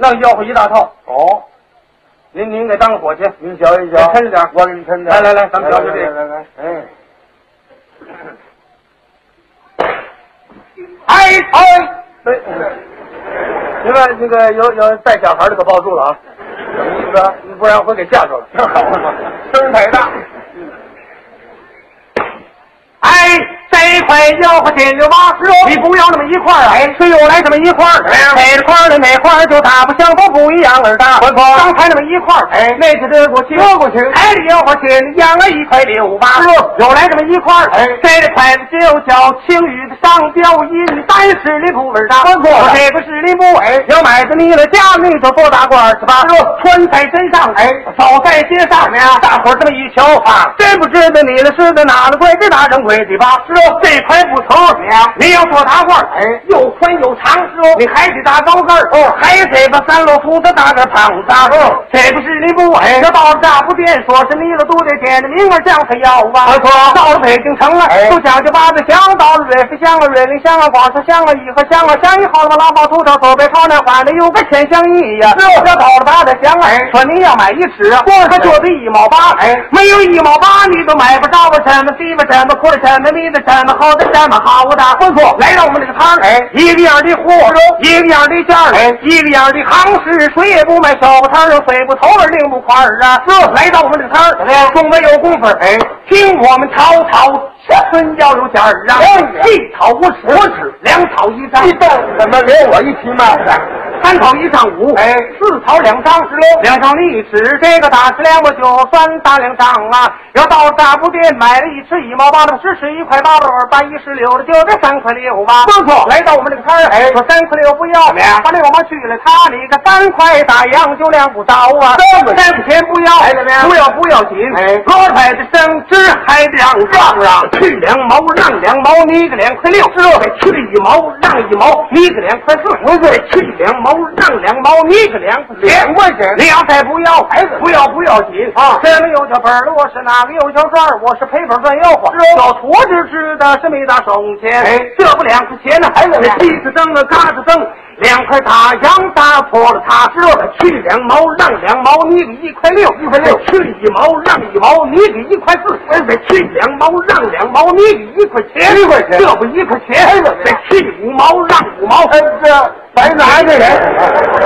那吆喝一大套。 哦， 您给当个伙计， 您瞧一瞧， 抻着点， 我给你抻点。 来，咱们瞧瞧这个。 来， 对，另外那个有带小孩的可抱住了啊， 什么意思？ 不然会给吓着了。 这好嘛，声太大。 这块吆喝进溜巴师你不要那么一块谁又来这么一块这块的那块就大不相同，不一样而大。刚才那么一块那是得过去，这里吆喝进养了1块6八，又来这么一块这个筷子就叫青玉的上吊银，单是里不味大。这个是里不要买着你了家，你就多大罐是吧？穿在身上走在街上大伙这么一瞧真不知道你的是的哪的贵，这大正规的吧？这块不成，你要做大罐又宽又长，你还得打高跟还得把3路铺的大个胖子这不是你不这到了大不店，说是你了都得点着名儿将他要啊。到了北京城了都讲究八子香，到了瑞福香了瑞林香了广式香了颐和香了香以后了拉包土豆走北朝南换的有个千香一呀。这到了八子香说你要买1尺可就得1毛8没有1毛8你都买不着了，什么地吧什么苦的什么米的什么好的什么好的。来到我们这个摊一个样的货一个样的价一个样的行市，谁也不卖小不摊水不头领不块来到我们这个摊中没有功夫听我们吵7分要有价1套5尺2套1张， 怎么连我一起卖的 ？3套1张54套2张2张1尺，这个大尺量我就算大2张要到大布店买了1尺1毛8的，10尺1块8的，8 1 16的就得3块6吧。来到我们这个摊说3块6不要把那我们去了他你个3块大洋就量不着3块钱不要不要紧罗台的升值还让去2毛让2毛你个2块6再去1毛让1毛你个2块4再去2毛让2毛你个2块钱你要再不要不要紧这个有小本我是哪个有小砖我是赔本赚吆喝要土知的是没大收钱这不2块钱呢鸡子蹬了嘎子蹬2块大洋打破了它去2毛让2毛你个1块6去1毛让1毛你个1块4再去2毛让2毛你个1块钱这不1块钱再去5毛让5毛这白拿的人